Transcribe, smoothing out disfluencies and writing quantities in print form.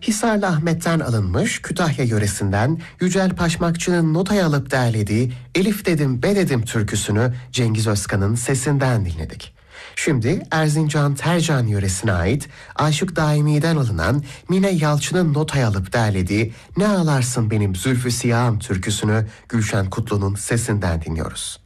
Hisarlı Ahmet'ten alınmış Kütahya yöresinden Yücel Paşmakçı'nın notaya alıp derlediği Elif dedim be dedim türküsünü Cengiz Özkan'ın sesinden dinledik. Şimdi Erzincan Tercan yöresine ait Aşık Daimi'den alınan Mine Yalçın'ın notaya alıp derlediği Ne Ağlarsın Benim Zülfü Siyahım türküsünü Gülşen Kutlu'nun sesinden dinliyoruz.